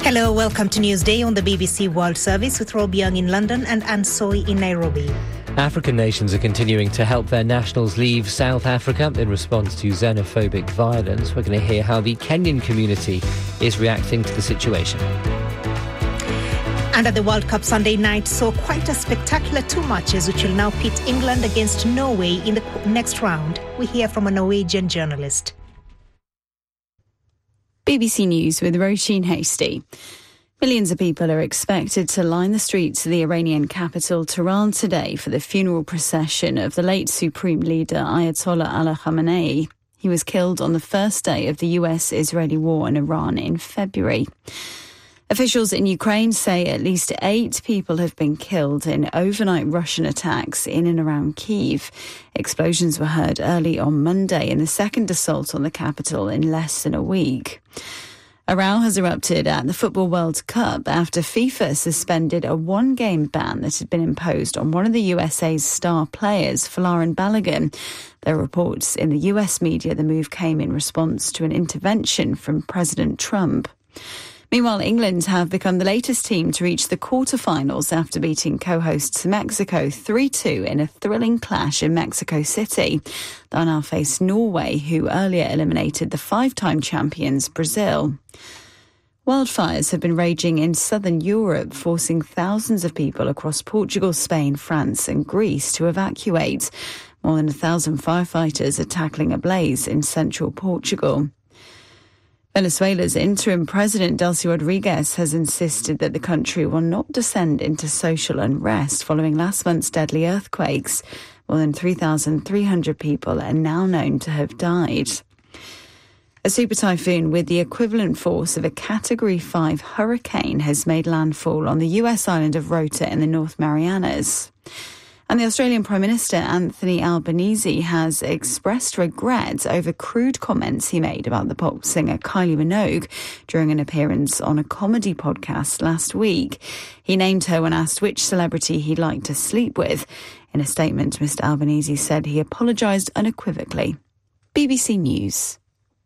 Hello, welcome to Newsday on the BBC World Service with Rob Young in London and Anne Soy in Nairobi. African nations are continuing to help their nationals leave South Africa in response to xenophobic violence. We're going to hear how the Kenyan community is reacting to the situation. And at the World Cup Sunday night saw quite a spectacular two matches which will now pit England against Norway in the next round. We hear from a Norwegian journalist. BBC News with Roisin Hasty. Millions of people are expected to line the streets of the Iranian capital, Tehran, today for the funeral procession of the late Supreme Leader Ayatollah Ali Khamenei. He was killed on the first day of the US-Israeli war in Iran in February. Officials in Ukraine say at least 8 people have been killed in overnight Russian attacks in and around Kyiv. Explosions were heard early on Monday in the second assault on the capital in less than a week. A row has erupted at the Football World Cup after FIFA suspended a one-game ban that had been imposed on one of the USA's star players, Folarin Balogun. There are reports in the US media the move came in response to an intervention from President Trump. Meanwhile, England have become the latest team to reach the quarterfinals after beating co-hosts Mexico 3-2 in a thrilling clash in Mexico City. They'll now face Norway, who earlier eliminated the 5-time champions Brazil. Wildfires have been raging in southern Europe, forcing thousands of people across Portugal, Spain, France and Greece to evacuate. More than 1,000 firefighters are tackling a blaze in central Portugal. Venezuela's interim president, Delcy Rodriguez, has insisted that the country will not descend into social unrest following last month's deadly earthquakes. More than 3,300 people are now known to have died. A super typhoon with the equivalent force of a Category 5 hurricane has made landfall on the US island of Rota in the North Marianas. And the Australian Prime Minister, Anthony Albanese, has expressed regret over crude comments he made about the pop singer Kylie Minogue during an appearance on a comedy podcast last week. He named her when asked which celebrity he'd like to sleep with. In a statement, Mr Albanese said he apologised unequivocally. BBC News.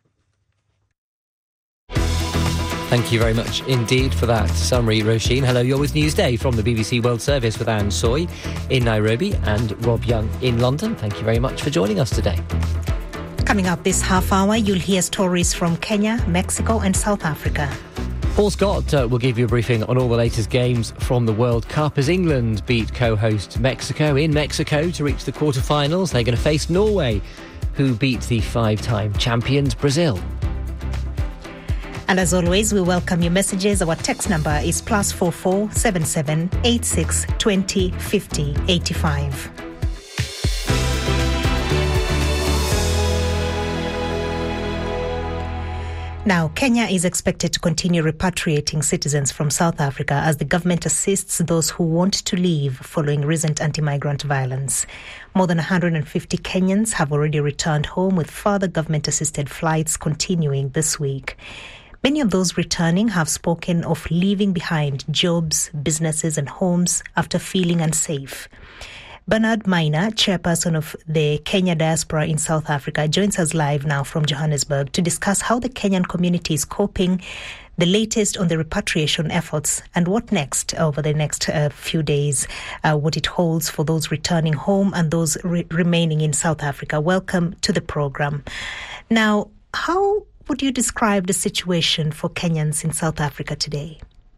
Thank you very much indeed for that summary, Roisin. Hello, you're with Newsday from the BBC World Service with Anne Soy in Nairobi and Rob Young in London. Thank you very much for joining us today. Coming up this half hour, you'll hear stories from Kenya, Mexico and South Africa. Paul Scott will give you a briefing on all the latest games from the World Cup as England beat co-host Mexico in Mexico to reach the quarterfinals. They're going to face Norway, who beat the 5-time champions Brazil. And as always, we welcome your messages. Our text number is +44 77 86 20 50 85. Now, Kenya is expected to continue repatriating citizens from South Africa as the government assists those who want to leave following recent anti-migrant violence. More than 150 Kenyans have already returned home, with further government-assisted flights continuing this week. Many of those returning have spoken of leaving behind jobs, businesses and homes after feeling unsafe. Bernard Maina, chairperson of the Kenya diaspora in South Africa, joins us live now from Johannesburg to discuss how the Kenyan community is coping, the latest on the repatriation efforts and what next over the next few days, what it holds for those returning home and those remaining in South Africa. Welcome to the program. Now, how would you describe the situation for Kenyans in South Africa today?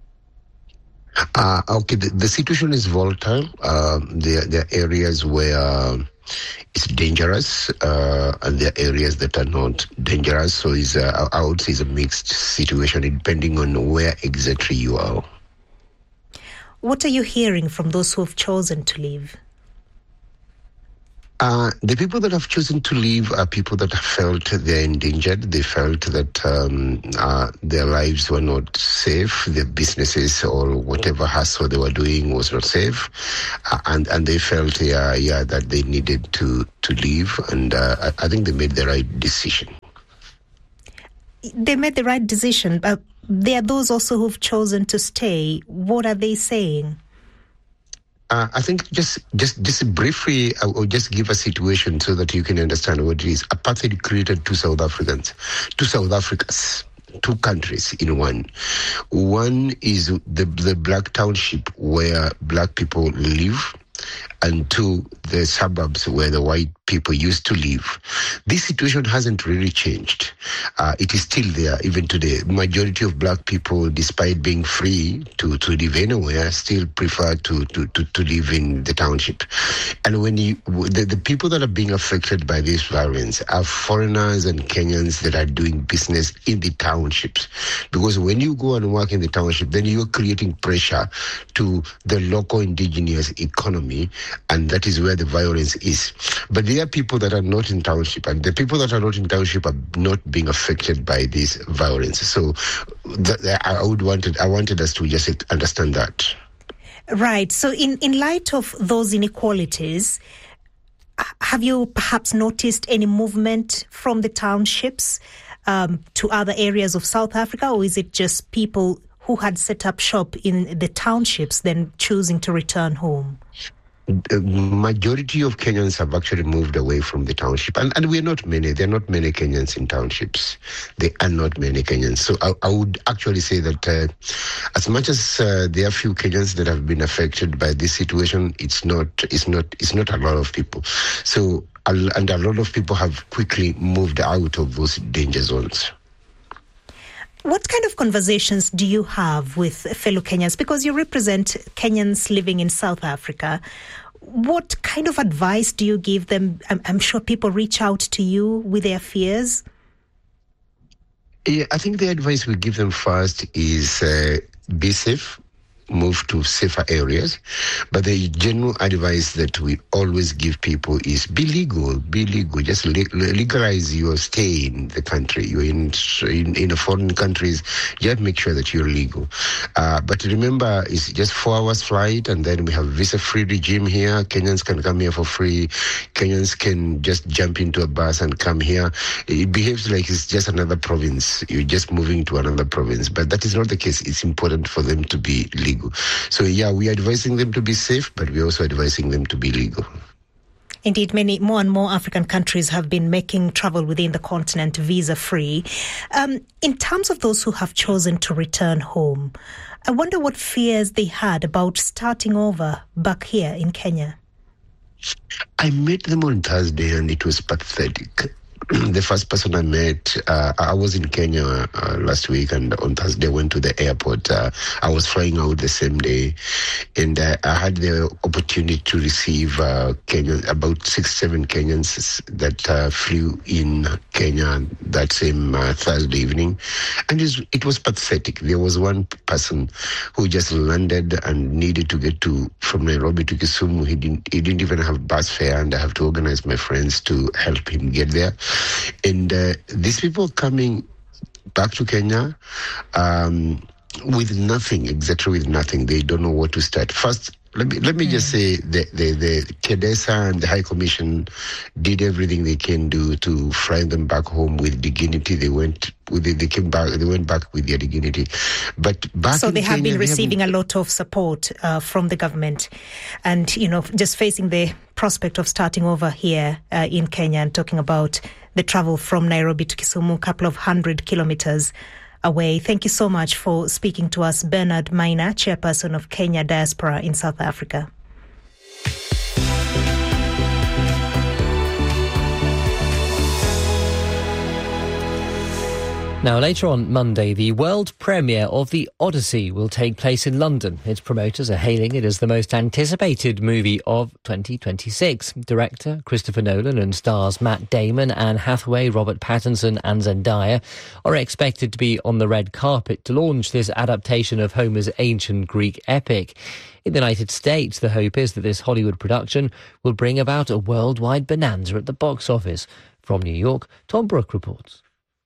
Okay, the situation is volatile. There are areas where it's dangerous, and there are areas that are not dangerous. So I would say it's a mixed situation, depending on where exactly you are. What are you hearing from those who have chosen to leave? The people that have chosen to leave are people that felt they're endangered. They felt that their lives were not safe, their businesses or whatever hustle they were doing was not safe, and they felt that they needed to leave, and I think they made the right decision. They made the right decision, but there are those also who've chosen to stay. What are they saying? I think just briefly, I will just give a situation so that you can understand what it is. Apartheid created two South Africas. two countries in one. One is the black township where black people live, and two, the suburbs where the white people used to live. This situation hasn't really changed. It is still there even today. Majority of black people, despite being free to live anywhere, still prefer to live in the township. And when the people that are being affected by this violence are foreigners and Kenyans that are doing business in the townships. Because when you go and work in the township, then you're creating pressure to the local indigenous economy, and that is where the violence is. But there are people that are not in township, and the people that are not in township are not being affected by this violence. So I wanted us to just understand that. Right. So in light of those inequalities, have you perhaps noticed any movement from the townships to other areas of South Africa, or is it just people who had set up shop in the townships then choosing to return home? The majority of Kenyans have actually moved away from the township, and we're not many. There are not many Kenyans in townships. There are not many Kenyans. So I would actually say that as much as there are few Kenyans that have been affected by this situation, it's not a lot of people. So and a lot of people have quickly moved out of those danger zones. What kind of conversations do you have with fellow Kenyans? Because you represent Kenyans living in South Africa. What kind of advice do you give them? I'm sure people reach out to you with their fears. Yeah, I think the advice we give them first is be safe, move to safer areas. But the general advice that we always give people is be legal. Just legalize your stay in the country. You're in foreign countries, just make sure that you're legal. But remember, it's just 4 hours flight, and then we have visa-free regime here. Kenyans can come here for free. Kenyans can just jump into a bus and come here. It behaves like it's just another province. You're just moving to another province. But that is not the case. It's important for them to be legal. So yeah, we're advising them to be safe, but we're also advising them to be legal. Indeed, more and more African countries have been making travel within the continent visa-free. In terms of those who have chosen to return home, I wonder what fears they had about starting over back here in Kenya. I met them on Thursday, and it was pathetic. The first person I met, I was in Kenya last week, and on Thursday I went to the airport. I was flying out the same day, and I had the opportunity to receive about 6-7 Kenyans that flew in Kenya that same Thursday evening, and it was pathetic. There was one person who just landed and needed to get from Nairobi to Kisumu. He didn't even have bus fare, and I have to organize my friends to help him get there. And these people coming back to Kenya with nothing, they don't know what to start. First, let me just say the KEDESA and the High Commission did everything they can do to fly them back home with dignity. They went back with their dignity. But back so in they have Kenya, been receiving a lot of support from the government, and just facing the prospect of starting over here in Kenya and talking about the travel from Nairobi to Kisumu, a couple of 100 kilometers away. Thank you so much for speaking to us, Bernard Maina, chairperson of Kenya Diaspora in South Africa. Now, later on Monday, the world premiere of The Odyssey will take place in London. Its promoters are hailing it as the most anticipated movie of 2026. Director Christopher Nolan and stars Matt Damon, Anne Hathaway, Robert Pattinson and Zendaya are expected to be on the red carpet to launch this adaptation of Homer's ancient Greek epic. In the United States, the hope is that this Hollywood production will bring about a worldwide bonanza at the box office. From New York, Tom Brooke reports.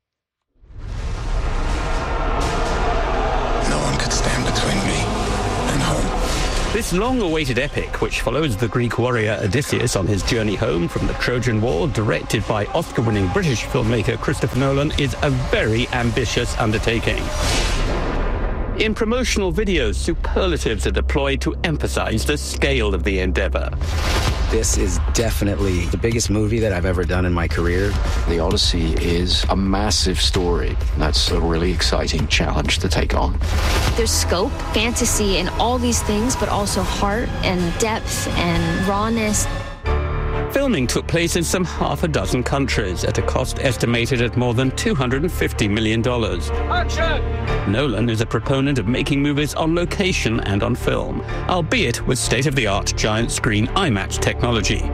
This long-awaited epic, which follows the Greek warrior Odysseus on his journey home from the Trojan War, directed by Oscar-winning British filmmaker Christopher Nolan, is a very ambitious undertaking. In promotional videos, superlatives are deployed to emphasize the scale of the endeavor. This is definitely the biggest movie that I've ever done in my career. The Odyssey is a massive story. That's a really exciting challenge to take on. There's scope, fantasy, and all these things, but also heart and depth and rawness. Filming took place in some half a dozen countries at a cost estimated at more than $250 million. Action! Nolan is a proponent of making movies on location and on film, albeit with state-of-the-art giant screen IMAX technology.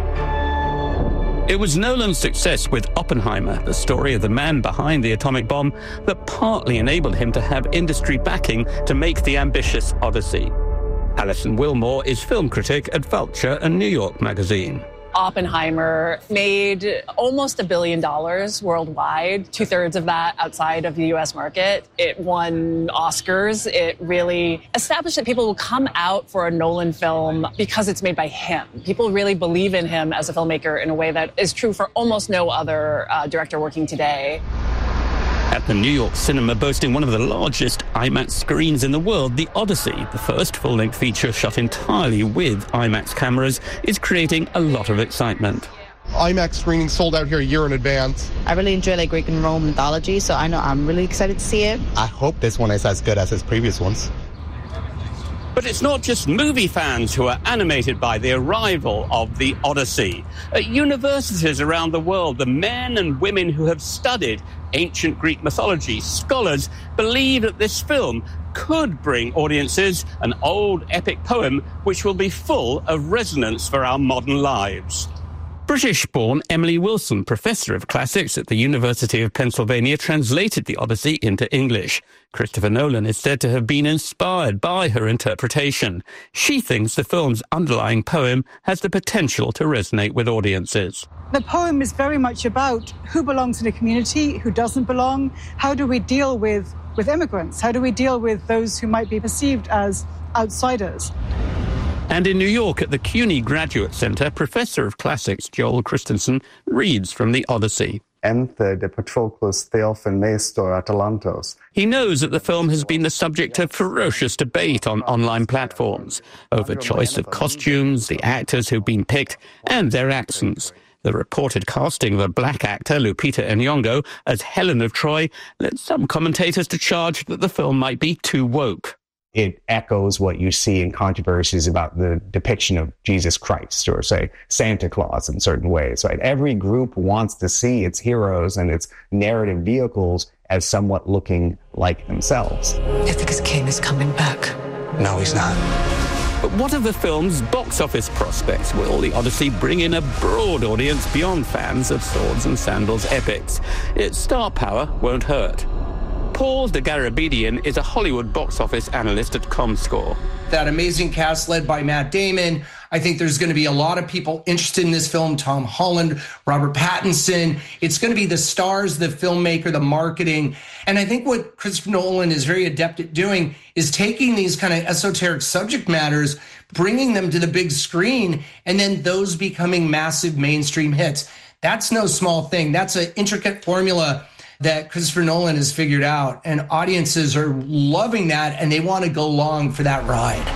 It was Nolan's success with Oppenheimer, the story of the man behind the atomic bomb, that partly enabled him to have industry backing to make the ambitious Odyssey. Alison Wilmore is film critic at Vulture and New York Magazine. Oppenheimer made almost $1 billion worldwide, 2/3 of that outside of the U.S. market. It won Oscars. It really established that people will come out for a Nolan film because it's made by him. People really believe in him as a filmmaker in a way that is true for almost no other director working today. At the New York Cinema, boasting one of the largest IMAX screens in the world, The Odyssey, the first full-length feature shot entirely with IMAX cameras, is creating a lot of excitement. IMAX screening sold out here a year in advance. I really enjoy Greek and Roman mythology, so I'm really excited to see it. I hope this one is as good as his previous ones. But it's not just movie fans who are animated by the arrival of The Odyssey. At universities around the world, the men and women who have studied ancient Greek mythology, scholars, believe that this film could bring audiences an old epic poem which will be full of resonance for our modern lives. British-born Emily Wilson, professor of classics at the University of Pennsylvania, translated The Odyssey into English. Christopher Nolan is said to have been inspired by her interpretation. She thinks the film's underlying poem has the potential to resonate with audiences. The poem is very much about who belongs in a community, who doesn't belong. How do we deal with immigrants? How do we deal with those who might be perceived as outsiders? And in New York at the CUNY Graduate Center, Professor of Classics Joel Christensen reads from The Odyssey. Ente de Patroclus Theophan Mestor Atalantos. He knows that the film has been the subject of ferocious debate on online platforms over choice of costumes, the actors who've been picked, and their accents. The reported casting of a black actor, Lupita Nyong'o, as Helen of Troy led some commentators to charge that the film might be too woke. It echoes what you see in controversies about the depiction of Jesus Christ or, say, Santa Claus in certain ways, right? Every group wants to see its heroes and its narrative vehicles as somewhat looking like themselves. Ithaca's king is coming back. No, he's not. But what of the film's box office prospects? Will The Odyssey bring in a broad audience beyond fans of swords and sandals epics? Its star power won't hurt. Paul de Garabedian is a Hollywood box office analyst at Comscore. That amazing cast led by Matt Damon. I think there's going to be a lot of people interested in this film. Tom Holland, Robert Pattinson. It's going to be the stars, the filmmaker, the marketing. And I think what Christopher Nolan is very adept at doing is taking these kind of esoteric subject matters, bringing them to the big screen, and then those becoming massive mainstream hits. That's no small thing. That's an intricate formula that Christopher Nolan has figured out, and audiences are loving that, and they want to go along for that ride.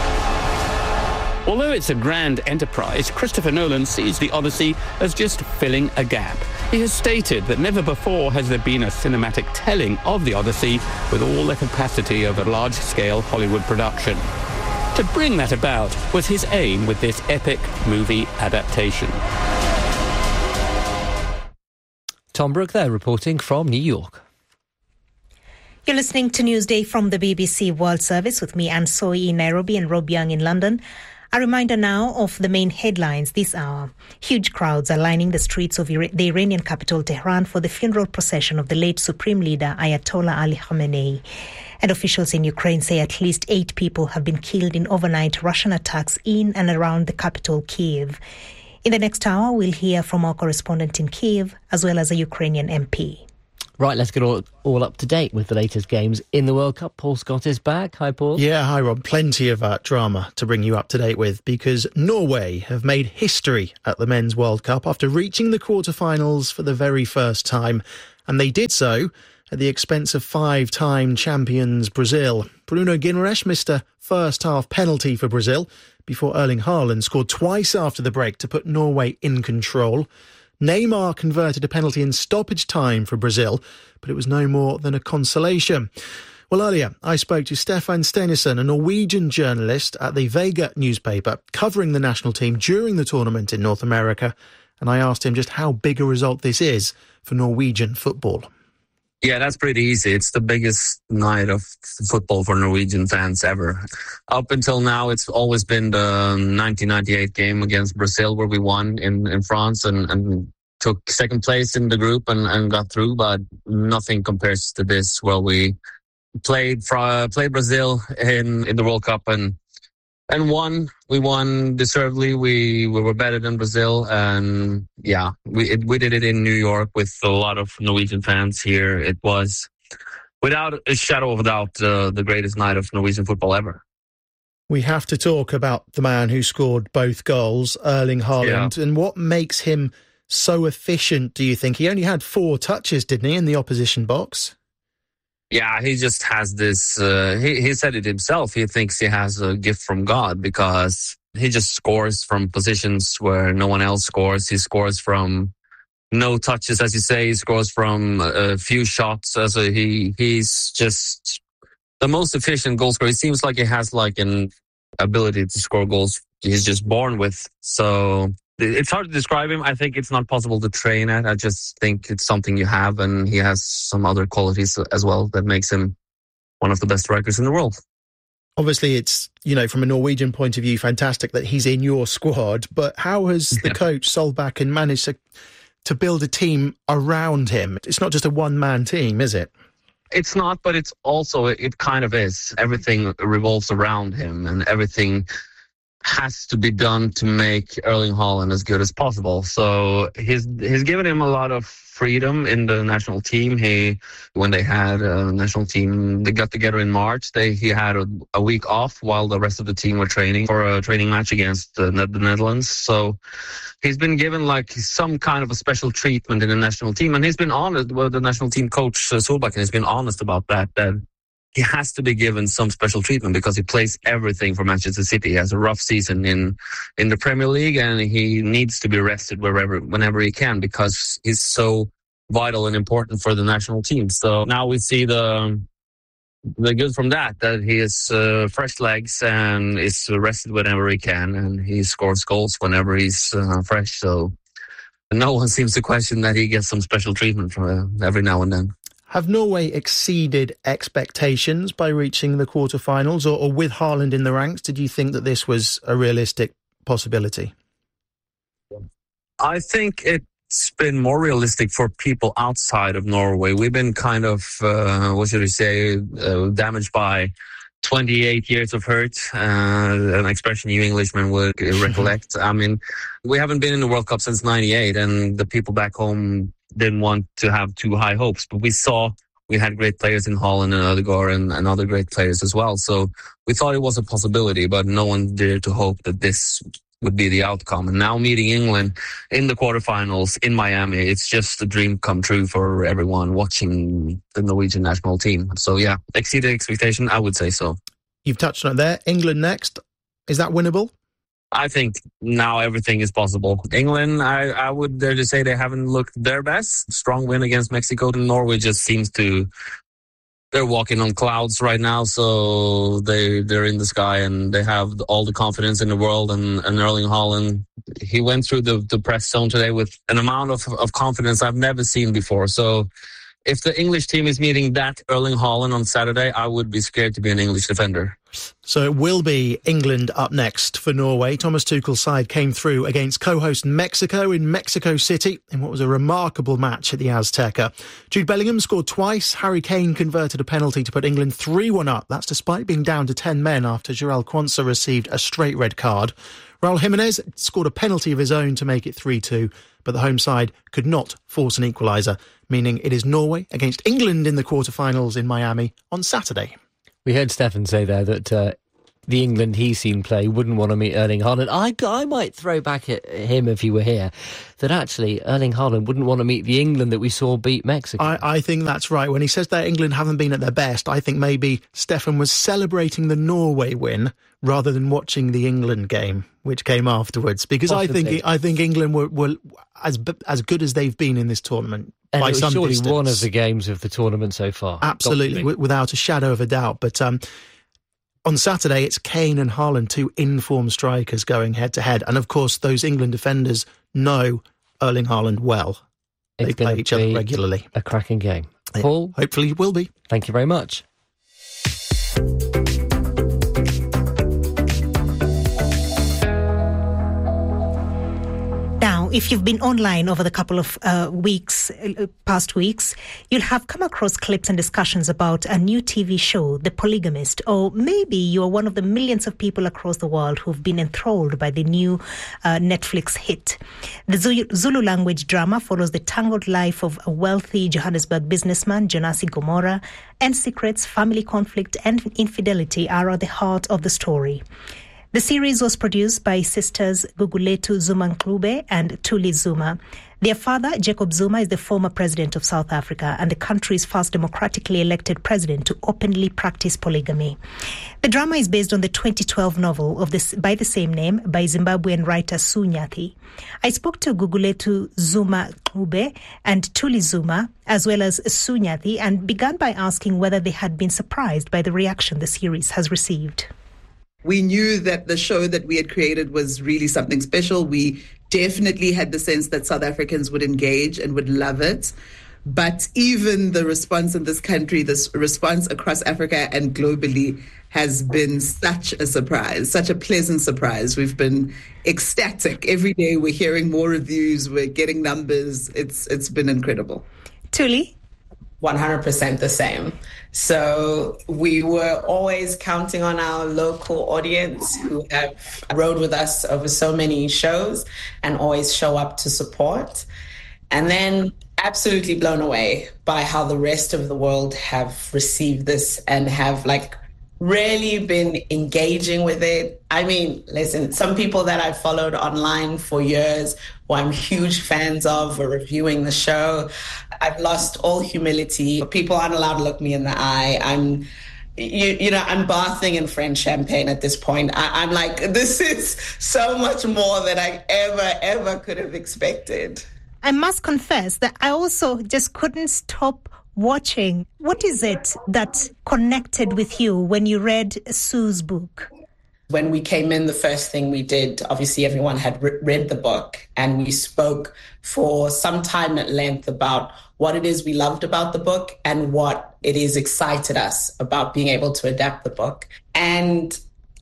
Although it's a grand enterprise, Christopher Nolan sees The Odyssey as just filling a gap. He has stated that never before has there been a cinematic telling of The Odyssey with all the capacity of a large-scale Hollywood production. To bring that about was his aim with this epic movie adaptation. Tom Brooke there, reporting from New York. You're listening to Newsday from the BBC World Service with me, Anne Soy in Nairobi and Rob Young in London. A reminder now of the main headlines this hour. Huge crowds are lining the streets of the Iranian capital, Tehran, for the funeral procession of the late Supreme Leader Ayatollah Ali Khamenei. And officials in Ukraine say at least 8 people have been killed in overnight Russian attacks in and around the capital, Kyiv. In the next hour, we'll hear from our correspondent in Kyiv, as well as a Ukrainian MP. Right, let's get all up to date with the latest games in the World Cup. Paul Scott is back. Hi, Paul. Yeah, hi, Rob. Plenty of drama to bring you up to date with, because Norway have made history at the Men's World Cup after reaching the quarterfinals for the very first time. And they did so at the expense of 5-time champions Brazil. Bruno Guimaraes missed a first-half penalty for Brazil before Erling Haaland scored twice after the break to put Norway in control. Neymar converted a penalty in stoppage time for Brazil, but it was no more than a consolation. Well, earlier, I spoke to Stefan Stenisson, a Norwegian journalist at the Vega newspaper, covering the national team during the tournament in North America, and I asked him just how big a result this is for Norwegian football. Yeah, that's pretty easy. It's the biggest night of football for Norwegian fans ever. Up until now, it's always been the 1998 game against Brazil where we won in France and took second place in the group and got through, but nothing compares to this where we played Brazil in the World Cup and won. We won deservedly. We were better than Brazil, and yeah, we did it in New York with a lot of Norwegian fans here. It was, without a shadow of a doubt, the greatest night of Norwegian football ever. We have to talk about the man who scored both goals, Erling Haaland, and what makes him so efficient, do you think? He only had 4 touches, didn't he, in the opposition box? Yeah, he just has this, he said it himself, he thinks he has a gift from God because he just scores from positions where no one else scores. He scores from no touches, as you say. He scores from a few shots. So he's just the most efficient goal scorer. It seems like he has like an ability to score goals he's just born with. So it's hard to describe him. I think it's not possible to train it. I just think it's something you have, and he has some other qualities as well that makes him one of the best strikers in the world. Obviously, it's, from a Norwegian point of view, fantastic that he's in your squad, but how has the coach, Solbakken, managed to build a team around him? It's not just a one-man team, is it? It's not, but it's also, it kind of is. Everything revolves around him, and everything has to be done to make Erling Haaland as good as possible. So he's given him a lot of freedom in the national team. When they had a national team, they got together in March. He had a week off while the rest of the team were training for a training match against the Netherlands. So he's been given like some kind of a special treatment in the national team, and he's been honest. Well, the national team coach Solbakken has been honest about that he has to be given some special treatment because he plays everything for Manchester City. He has a rough season in the Premier League, and he needs to be rested whenever he can because he's so vital and important for the national team. So now we see the good from that he has fresh legs and is rested whenever he can, and he scores goals whenever he's fresh. So no one seems to question that he gets some special treatment from every now and then. Have Norway exceeded expectations by reaching the quarterfinals, or with Haaland in the ranks, did you think that this was a realistic possibility? I think it's been more realistic for people outside of Norway. We've been kind of, damaged by 28 years of hurt, an expression you Englishmen would recollect. I mean, we haven't been in the World Cup since 98, and the people back home didn't want to have too high hopes. But we had great players in Haaland and Ødegaard and other great players as well. So we thought it was a possibility, but no one dared to hope that this would be the outcome. And now meeting England in the quarterfinals in Miami, it's just a dream come true for everyone watching the Norwegian national team. So yeah, exceeded expectation, I would say so. You've touched on it there. England next. Is that winnable? I think now everything is possible. England, I would dare to say they haven't looked their best. Strong win against Mexico. Norway just seems they're walking on clouds right now. So they're in the sky and they have all the confidence in the world. And Erling Haaland, he went through the press zone today with an amount of confidence I've never seen before. So if the English team is meeting that Erling Haaland on Saturday, I would be scared to be an English defender. So it will be England up next for Norway. Thomas Tuchel's side came through against co-host Mexico in Mexico City in what was a remarkable match at the Azteca. Jude Bellingham scored twice. Harry Kane converted a penalty to put England 3-1 up. That's despite being down to 10 men after Jarell Quansah received a straight red card. Raul Jimenez scored a penalty of his own to make it 3-2, but the home side could not force an equaliser, meaning it is Norway against England in the quarterfinals in Miami on Saturday. We heard Stefan say there that the England he's seen play wouldn't want to meet Erling Haaland. I might throw back at him if he were here, that actually Erling Haaland wouldn't want to meet the England that we saw beat Mexico. I think that's right. When he says that England haven't been at their best, I think maybe Stefan was celebrating the Norway win rather than watching the England game, which came afterwards. Because Possibly. I think England were as good as they've been in this tournament. And by it was some surely distance. one of the games of the tournament so far. Absolutely, without a shadow of a doubt. But on Saturday, it's Kane and Haaland, two in-form strikers going head-to-head. And, of course, those England defenders know Erling Haaland well. They play each other regularly. A cracking game. Yeah, Paul? Hopefully it will be. Thank you very much. Now, if you've been online over the couple of past weeks, you'll have come across clips and discussions about a new TV show, The Polygamist, or maybe you're one of the millions of people across the world who've been enthralled by the new Netflix hit. The Zulu language drama follows the tangled life of a wealthy Johannesburg businessman, Jonasi Gomora, and secrets, family conflict, and infidelity are at the heart of the story. The series was produced by sisters Gugulethu Zuma-Ncube and Thuli Zuma. Their father, Jacob Zuma, is the former president of South Africa and the country's first democratically elected president to openly practice polygamy. The drama is based on the 2012 novel by the same name by Zimbabwean writer Sue Nyathi. I spoke to Gugulethu Zuma-Ncube and Thuli Zuma, as well as Sue Nyathi, and began by asking whether they had been surprised by the reaction the series has received. We knew that the show that we had created was really something special. We definitely had the sense that South Africans would engage and would love it. But even the response in this country, this response across Africa and globally has been such a surprise, such a pleasant surprise. We've been ecstatic. Every day we're hearing more reviews, we're getting numbers. It's been incredible. Thuli? 100% the same. So we were always counting on our local audience who have rode with us over so many shows and always show up to support. And then absolutely blown away by how the rest of the world have received this and have really been engaging with it. I mean, listen, some people that I've followed online for years, who I'm huge fans of, are reviewing the show. I've lost all humility. People aren't allowed to look me in the eye. I'm bathing in French champagne at this point. I'm like, this is so much more than I ever could have expected. I must confess that I also just couldn't stop watching. What is it that connected with you when you read Sue's book? When we came in, the first thing we did, obviously everyone had read the book, and we spoke for some time at length about what it is we loved about the book and what it is excited us about being able to adapt the book. And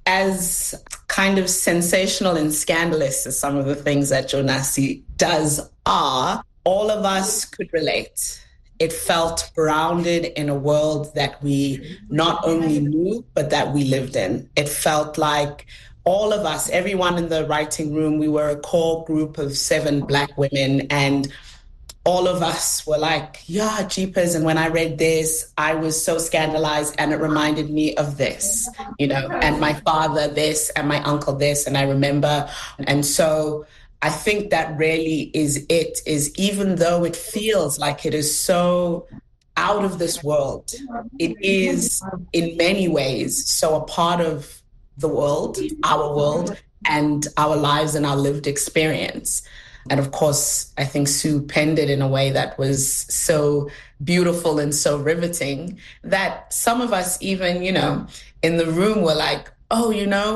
as kind of sensational and scandalous as some of the things that Jonasi does are, all of us could relate. It felt grounded in a world that we not only knew, but that we lived in. It felt like all of us, everyone in the writing room, we were a core group of 7 Black women, and all of us were like, yeah, jeepers. And when I read this, I was so scandalized, and it reminded me of this, and my father this, and my uncle this, and I remember. And so I think that really is even though it feels like it is so out of this world, it is in many ways so a part of the world, our world, and our lives and our lived experience. And of course, I think Sue penned it in a way that was so beautiful and so riveting that some of us even, in the room were like, oh,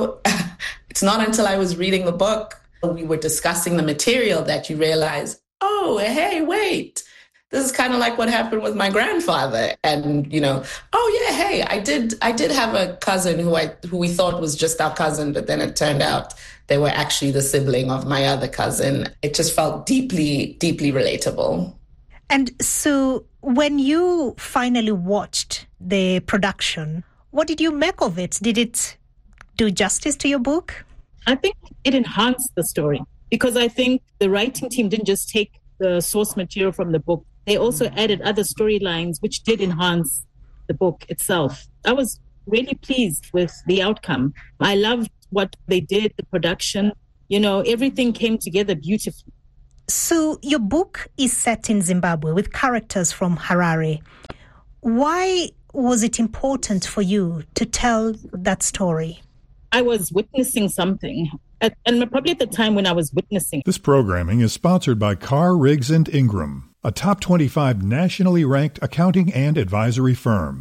it's not until I was reading the book, we were discussing the material, that you realize, oh, hey, wait, this is kind of like what happened with my grandfather. And, oh yeah, hey, I did have a cousin who we thought was just our cousin, but then it turned out they were actually the sibling of my other cousin. It just felt deeply, deeply relatable. And so when you finally watched the production, what did you make of it? Did it do justice to your book? I think it enhanced the story, because I think the writing team didn't just take the source material from the book. They also added other storylines which did enhance the book itself. I was really pleased with the outcome. I loved what they did, the production. Everything came together beautifully. So your book is set in Zimbabwe with characters from Harare. Why was it important for you to tell that story? I was witnessing something, and probably at the time when I was witnessing. This programming is sponsored by Carr, Riggs & Ingram, a top 25 nationally ranked accounting and advisory firm.